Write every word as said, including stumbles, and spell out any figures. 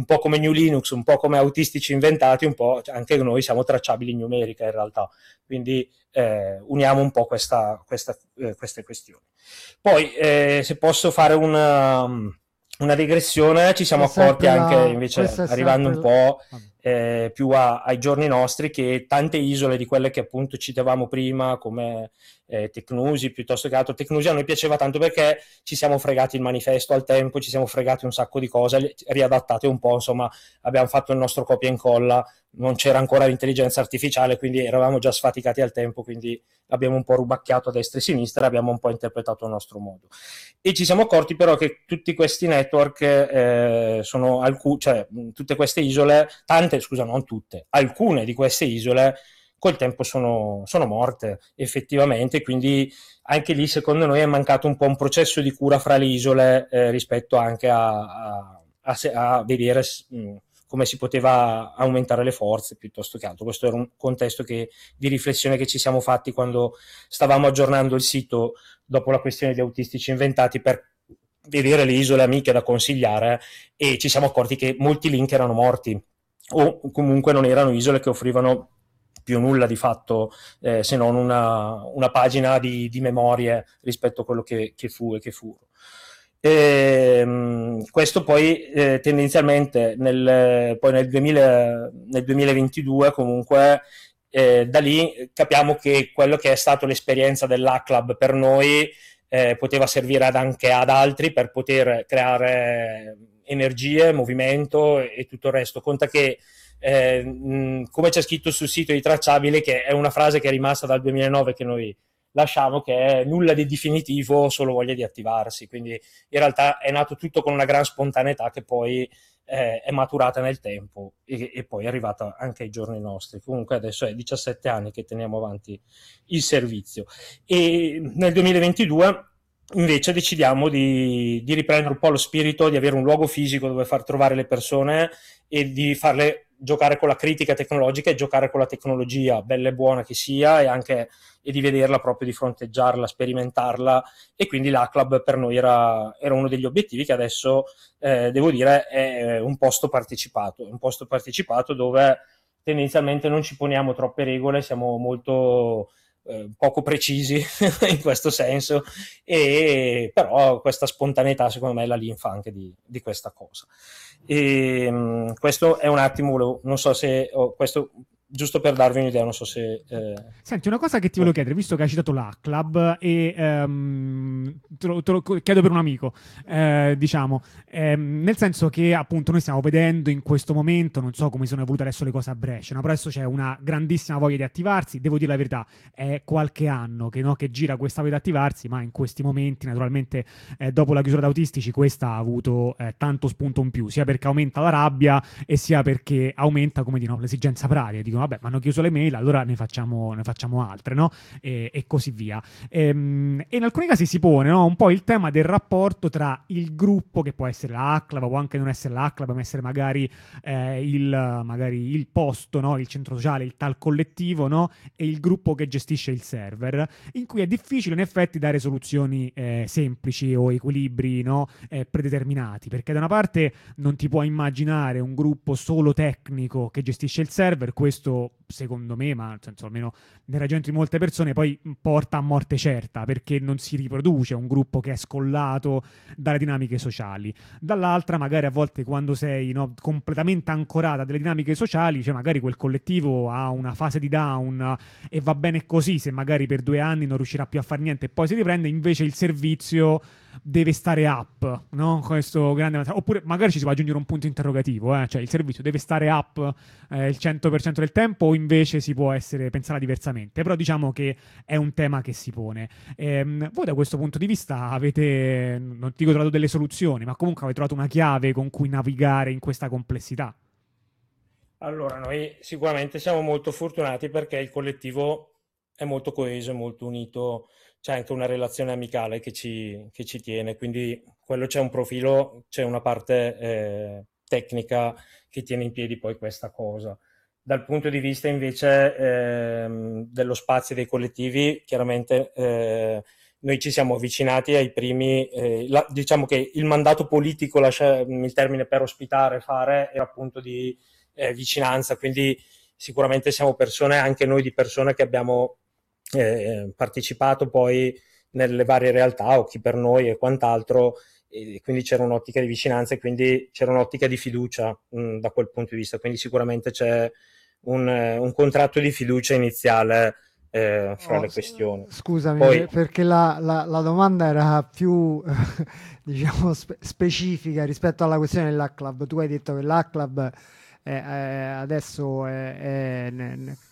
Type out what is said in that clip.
un po' come New Linux, un po' come Autistici Inventati, un po' anche noi siamo tracciabili in numerica in realtà, quindi eh, uniamo un po' questa, questa, eh, queste questioni. Poi eh, se posso fare una, una digressione, ci siamo È accorti sempre anche la... invece Questa è arrivando sempre un la... po' Vabbè. eh, più a, ai giorni nostri, che tante isole di quelle che appunto citavamo prima come eh, Tecnusi piuttosto che altro, Tecnusi a noi piaceva tanto perché ci siamo fregati il manifesto al tempo, ci siamo fregati un sacco di cose riadattate un po', insomma abbiamo fatto il nostro copia e incolla, non c'era ancora l'intelligenza artificiale, quindi eravamo già sfaticati al tempo, quindi abbiamo un po' rubacchiato a destra e a sinistra, abbiamo un po' interpretato il nostro modo. E ci siamo accorti però che tutti questi network eh, sono alcune, cioè tutte queste isole, tante, scusa, non tutte, alcune di queste isole col tempo sono, sono morte effettivamente, quindi anche lì secondo noi è mancato un po' un processo di cura fra le isole eh, rispetto anche a, a, a, a vedere mh, come si poteva aumentare le forze piuttosto che altro. Questo era un contesto che, di riflessione che ci siamo fatti quando stavamo aggiornando il sito dopo la questione di Autistici Inventati per vedere le isole amiche da consigliare, e ci siamo accorti che molti link erano morti o comunque non erano isole che offrivano più nulla di fatto eh, se non una, una pagina di, di memorie rispetto a quello che, che fu e che fu. E, mh, questo poi eh, tendenzialmente nel, poi nel, duemila, nel duemilaventidue comunque eh, da lì capiamo che quello che è stato l'esperienza dell'A Club per noi eh, poteva servire ad anche ad altri per poter creare energie, movimento e, e tutto il resto. Conta che eh, mh, come c'è scritto sul sito di Tracciabile, che è una frase che è rimasta dal duemilanove che noi lasciamo, che è nulla di definitivo, solo voglia di attivarsi, quindi in realtà è nato tutto con una gran spontaneità che poi eh, è maturata nel tempo e, e poi è arrivata anche ai giorni nostri. Comunque adesso è diciassette anni che teniamo avanti il servizio e nel duemilaventidue invece decidiamo di, di riprendere un po' lo spirito di avere un luogo fisico dove far trovare le persone e di farle giocare con la critica tecnologica e giocare con la tecnologia, bella e buona che sia, e anche e di vederla proprio, di fronteggiarla, sperimentarla, e quindi l'A Club per noi era, era uno degli obiettivi che adesso eh, devo dire è un posto partecipato, un posto partecipato dove tendenzialmente non ci poniamo troppe regole, siamo molto eh, poco precisi in questo senso, e però questa spontaneità secondo me è la linfa anche di, di questa cosa. E, um, questo è un attimo, non so se oh, questo giusto per darvi un'idea, non so se eh... Senti, una cosa che ti volevo chiedere, visto che hai citato l'A Club e um, te, lo, te lo chiedo per un amico, eh, diciamo, ehm, nel senso che appunto noi stiamo vedendo in questo momento, non so come sono evolute adesso le cose a Brescia, no? Però adesso c'è una grandissima voglia di attivarsi, devo dire la verità, è qualche anno che, no, che gira questa voglia di attivarsi, ma in questi momenti naturalmente eh, dopo la chiusura da Autistici questa ha avuto eh, tanto spunto in più, sia perché aumenta la rabbia e sia perché aumenta, come dire, no, l'esigenza pratica. Dicono vabbè, ma hanno chiuso le mail, allora ne facciamo, ne facciamo altre, no? E, e così via. E, e in alcuni casi si pone, no, un po' il tema del rapporto tra il gruppo, che può essere l'A C L A, può anche non essere l'A C L A, può essere magari, eh, il, magari il posto, no? Il centro sociale, il tal collettivo, no? E il gruppo che gestisce il server, in cui è difficile in effetti dare soluzioni eh, semplici o equilibri, no? eh, predeterminati, perché da una parte non ti puoi immaginare un gruppo solo tecnico che gestisce il server, questo secondo me, ma nel senso almeno nel ragionamento di molte persone, poi porta a morte certa, perché non si riproduce un gruppo che è scollato dalle dinamiche sociali. Dall'altra magari a volte quando sei, no, completamente ancorata delle dinamiche sociali, cioè magari quel collettivo ha una fase di down e va bene così, se magari per due anni non riuscirà più a fare niente e poi si riprende, invece il servizio deve stare up, no? Questo grande, oppure magari ci si può aggiungere un punto interrogativo, eh? Cioè il servizio deve stare up eh, il cento per cento del tempo o invece si può essere pensata diversamente, però diciamo che è un tema che si pone. Ehm, voi da questo punto di vista avete, non dico trovato delle soluzioni, ma comunque avete trovato una chiave con cui navigare in questa complessità? Allora, noi sicuramente siamo molto fortunati perché il collettivo è molto coeso, è molto unito, c'è anche una relazione amicale che ci, che ci tiene, quindi quello c'è un profilo, c'è una parte eh, tecnica che tiene in piedi poi questa cosa. Dal punto di vista invece ehm, dello spazio dei collettivi, chiaramente eh, noi ci siamo avvicinati ai primi, eh, la, diciamo che il mandato politico, lascia il termine per ospitare, fare, era appunto di eh, vicinanza, quindi sicuramente siamo persone, anche noi di persone che abbiamo eh, partecipato poi nelle varie realtà, o chi per noi e quant'altro, e quindi c'era un'ottica di vicinanza e quindi c'era un'ottica di fiducia mh, da quel punto di vista, quindi sicuramente c'è un, un contratto di fiducia iniziale eh, fra Oh, le questioni. scusami, Poi, perché la, la, la domanda era più diciamo spe- specifica rispetto alla questione dell'A C L A B. Tu hai detto che l'A C L A B è, è, adesso è, è,